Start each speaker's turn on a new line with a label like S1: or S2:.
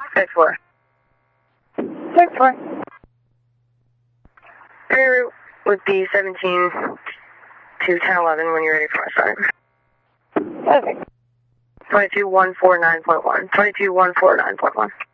S1: 6-4.
S2: 6-4.
S1: Area route would be 17 to 1011 when you're ready for my start.
S2: Perfect.
S1: 22149.1. 22149.1.